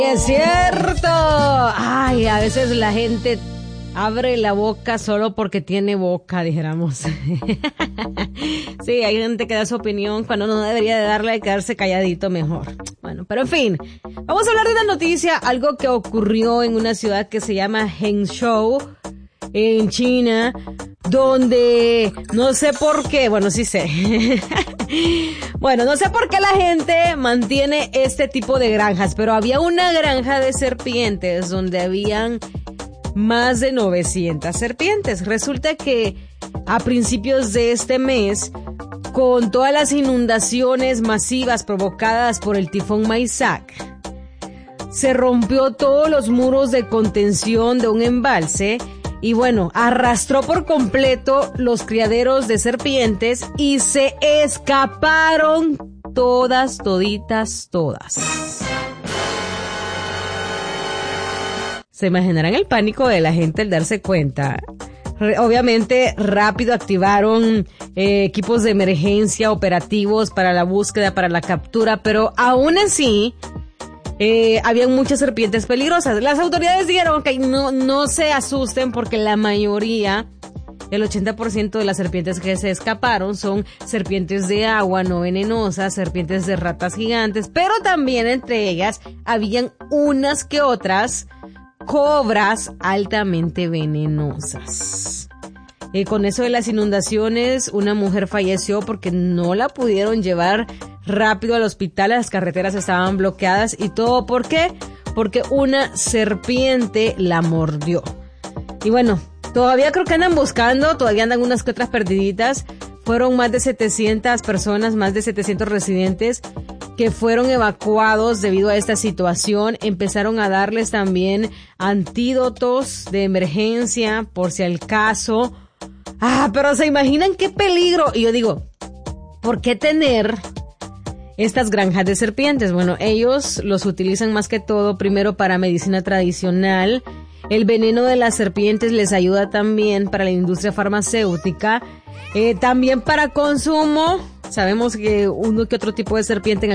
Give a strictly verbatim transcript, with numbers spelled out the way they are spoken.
Es cierto. Ay, a veces la gente abre la boca solo porque tiene boca, dijéramos. Sí, hay gente que da su opinión cuando no debería de darle y quedarse calladito mejor. Bueno, pero en fin, vamos a hablar de una noticia, algo que ocurrió en una ciudad que se llama Hangzhou, en China, donde no sé por qué, bueno, sí sé. Bueno, no sé por qué la gente mantiene este tipo de granjas, pero había una granja de serpientes donde habían más de novecientas serpientes. Resulta que a principios de este mes, con todas las inundaciones masivas provocadas por el tifón Maysak, se rompió todos los muros de contención de un embalse y bueno, arrastró por completo los criaderos de serpientes y se escaparon todas, toditas, todas. Se imaginarán el pánico de la gente al darse cuenta. Obviamente rápido activaron eh, equipos de emergencia operativos para la búsqueda, para la captura, pero aún así eh, habían muchas serpientes peligrosas. Las autoridades dijeron que no, no se asusten porque la mayoría, el ochenta por ciento de las serpientes que se escaparon son serpientes de agua no venenosas, serpientes de ratas gigantes, pero también entre ellas habían unas que otras cobras altamente venenosas. Eh, con eso de las inundaciones, una mujer falleció porque no la pudieron llevar rápido al hospital, las carreteras estaban bloqueadas y todo. ¿Por qué? Porque una serpiente la mordió. Y bueno, todavía creo que andan buscando, todavía andan unas que otras perdiditas. Fueron más de setecientas personas, más de setecientos residentes que fueron evacuados debido a esta situación. Empezaron a darles también antídotos de emergencia por si al caso. Ah, pero se imaginan qué peligro. Y yo digo, ¿por qué tener estas granjas de serpientes? Bueno, ellos los utilizan más que todo primero para medicina tradicional. El veneno de las serpientes les ayuda también para la industria farmacéutica. Eh, también para consumo. Sabemos que uno que otro tipo de serpiente en